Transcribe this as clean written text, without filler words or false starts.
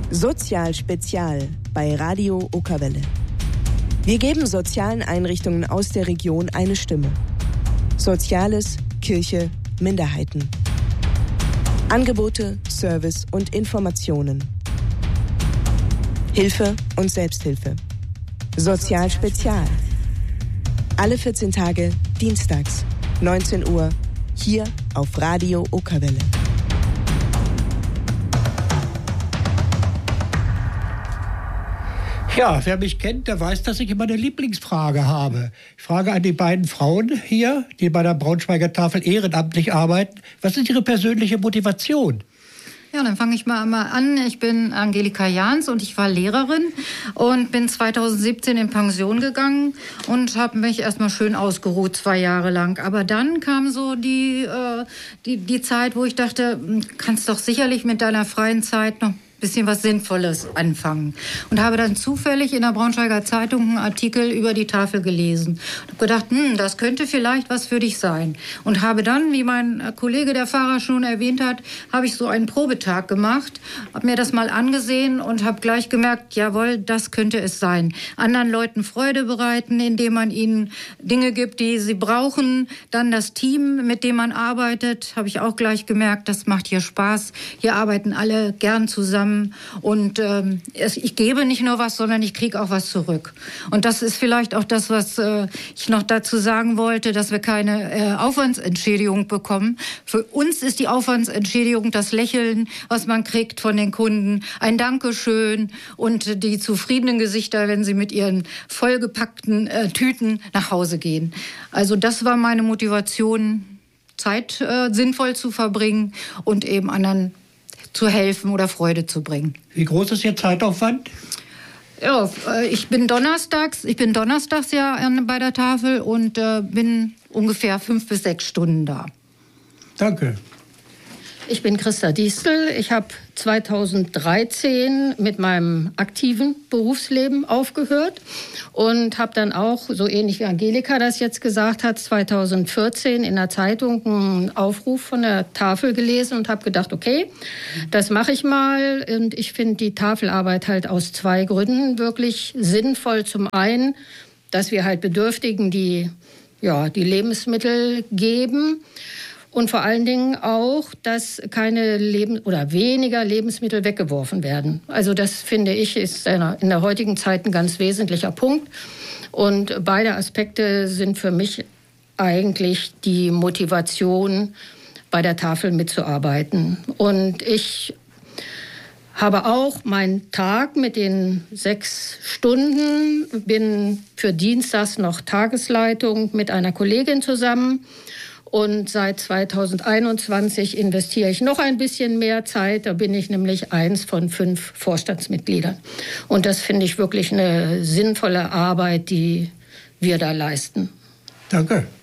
Sozial Spezial bei Radio Okerwelle. Wir geben sozialen Einrichtungen aus der Region eine Stimme. Soziales, Kirche, Minderheiten. Angebote, Service und Informationen. Hilfe und Selbsthilfe. Sozial Spezial. Alle 14 Tage, dienstags, 19 Uhr, hier auf Radio Okerwelle. Ja, wer mich kennt, der weiß, dass ich immer eine Lieblingsfrage habe. Ich frage an die beiden Frauen hier, die bei der Braunschweiger Tafel ehrenamtlich arbeiten. Was ist ihre persönliche Motivation? Ja, dann fange ich mal an. Ich bin Angelika Jahns und ich war Lehrerin und bin 2017 in Pension gegangen und habe mich erstmal schön ausgeruht, 2 Jahre lang. Aber dann kam so die Zeit, wo ich dachte, kannst doch sicherlich mit deiner freien Zeit noch bisschen was Sinnvolles anfangen. Und habe dann zufällig in der Braunschweiger Zeitung einen Artikel über die Tafel gelesen. Und habe gedacht, das könnte vielleicht was für dich sein. Und habe dann, wie mein Kollege, der Fahrer, schon erwähnt hat, habe ich so einen Probetag gemacht, habe mir das mal angesehen und habe gleich gemerkt, jawohl, das könnte es sein. Anderen Leuten Freude bereiten, indem man ihnen Dinge gibt, die sie brauchen. Dann das Team, mit dem man arbeitet, habe ich auch gleich gemerkt, das macht hier Spaß. Hier arbeiten alle gern zusammen. Und ich gebe nicht nur was, sondern ich kriege auch was zurück. Und das ist vielleicht auch das, was ich noch dazu sagen wollte, dass wir keine Aufwandsentschädigung bekommen. Für uns ist die Aufwandsentschädigung das Lächeln, was man kriegt von den Kunden, ein Dankeschön und die zufriedenen Gesichter, wenn sie mit ihren vollgepackten Tüten nach Hause gehen. Also das war meine Motivation, Zeit sinnvoll zu verbringen und eben anderen zu helfen oder Freude zu bringen. Wie groß ist Ihr Zeitaufwand? Ja, ich bin donnerstags ja bei der Tafel und bin ungefähr 5 bis 6 Stunden da. Danke. Ich bin Christa Diestel. Ich habe 2013 mit meinem aktiven Berufsleben aufgehört und habe dann auch, so ähnlich wie Angelika das jetzt gesagt hat, 2014 in der Zeitung einen Aufruf von der Tafel gelesen und habe gedacht, okay, das mache ich mal. Und ich finde die Tafelarbeit halt aus 2 Gründen wirklich sinnvoll. Zum einen, dass wir halt Bedürftigen die Lebensmittel geben. Und vor allen Dingen auch, dass weniger Lebensmittel weggeworfen werden. Also das, finde ich, ist in der heutigen Zeit ein ganz wesentlicher Punkt. Und beide Aspekte sind für mich eigentlich die Motivation, bei der Tafel mitzuarbeiten. Und ich habe auch meinen Tag mit den 6 Stunden, bin für Dienstags noch Tagesleitung mit einer Kollegin zusammen. Und seit 2021 investiere ich noch ein bisschen mehr Zeit. Da bin ich nämlich 1 von 5 Vorstandsmitgliedern. Und das finde ich wirklich eine sinnvolle Arbeit, die wir da leisten. Danke.